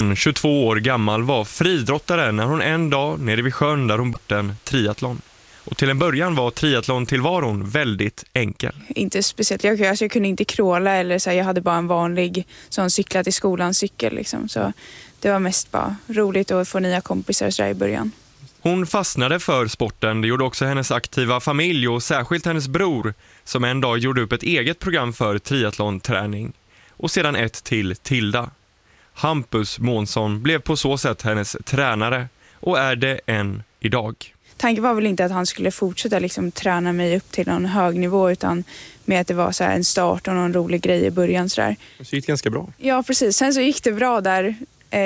Månsson, 22 år gammal, var friidrottare när hon en dag nere vid sjön där hon bort en triathlon. Och till en början var triathlon-tillvaron väldigt enkel. Inte speciellt. Jag kunde inte kråla eller så här, jag hade bara en vanlig sån cykla till skolan cykel liksom. Så det var mest bara roligt att få nya kompisar så där i början. Hon fastnade för sporten, det gjorde också hennes aktiva familj och särskilt hennes bror som en dag gjorde upp ett eget program för triathlonträning. Och sedan ett till Tilda. Hampus Månsson blev på så sätt hennes tränare och är det än idag. Tanken var väl inte att han skulle fortsätta liksom träna mig upp till någon hög nivå utan med att det var så här en start och någon rolig grej i början. Så där. Så gick det ganska bra. Ja, precis. Sen så gick det bra där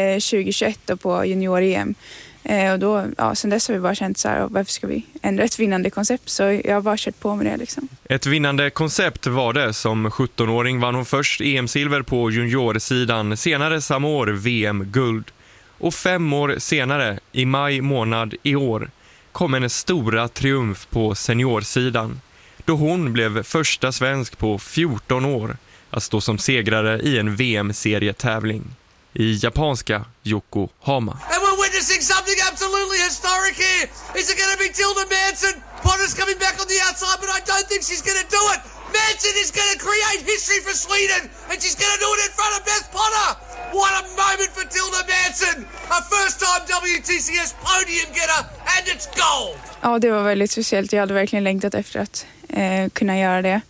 2021 då på junior-EM. Och då, ja, sen dess har vi bara känt så här, varför ska vi ändra ett vinnande koncept? Så jag har bara kört på med det liksom. Ett vinnande koncept var det. Som 17-åring vann hon först EM-silver på juniorsidan, senare samma år VM-guld. Och 5 år senare, i maj månad i år, kom en stora triumf på seniorsidan. Då hon blev första svensk på 14 år att stå som segrare i en VM-serietävling i japanska Yokohama. And we're witnessing something absolutely historic here. Is it going to be Tilda Manson? Potter's coming back on the outside, but I don't think she's going to do it. Manson is going to create history for Sweden, and she's going to do it in front of Beth Potter. What a moment for Tilda Manson. A first-time WTCS podium getter, and it's gold. Ja, det var väldigt speciellt. Jag hade verkligen längtat efter att kunna göra det.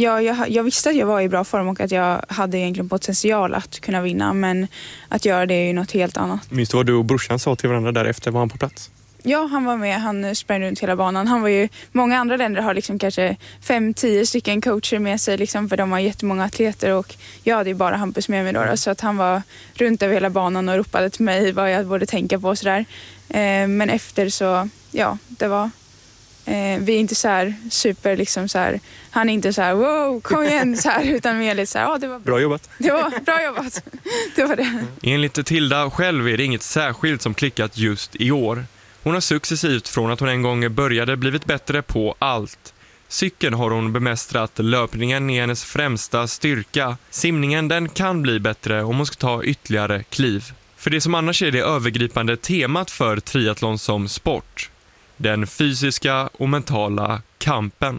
Jag visste att jag var i bra form och att jag hade egentligen potential att kunna vinna, men att göra det är ju något helt annat. Minns du vad du och brorsan sa till varandra därefter? Var han på plats? Ja, han var med. Han sprang runt hela banan. Han var ju, många andra länder har liksom kanske 5-10 stycken coacher med sig liksom, för de har jättemånga atleter och jag hade ju bara Hampus med mig då, så att han var runt över hela banan och ropade till mig vad jag borde tänka på och sådär. Men efter så, ja, det var... vi är inte så här super liksom så här, han är inte så här wow, kom igen så här, utan mer lite så här, ja, det var bra jobbat. Det var bra jobbat. Det var det. Enligt Tilda själv är det inget särskilt som klickat just i år. Hon har successivt från att hon en gång började blivit bättre på allt. Cykeln har hon bemästrat, löpningen är hennes främsta styrka. Simningen den kan bli bättre om hon ska ta ytterligare kliv. För det som annars är det övergripande temat för triathlon som sport. Den fysiska och mentala kampen.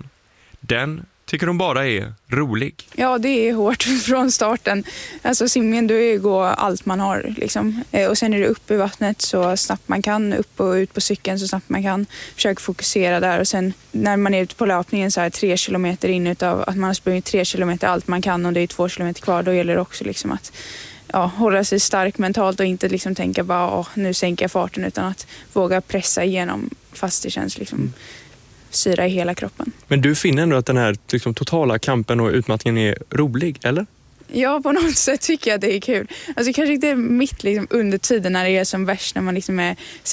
Den tycker hon bara är rolig. Ja, det är hårt från starten. Alltså simningen, då är det gå allt man har liksom. Och sen är det upp i vattnet så snabbt man kan, upp och ut på cykeln så snabbt man kan. Försöka fokusera där och sen när man är ute på löpningen så här 3 kilometer in utav att man har sprungit 3 kilometer allt man kan och det är 2 kilometer kvar, då gäller det också liksom att hålla sig stark mentalt och inte liksom tänka bara nu sänker jag farten, utan att våga pressa igenom fast det känns liksom syra i hela kroppen. Men du finner ändå att den här liksom, totala kampen och utmattningen är rolig, eller? Ja, på något sätt tycker jag att det är kul. Alltså kanske inte mitt liksom, under tiden när det är som värst, när man liksom är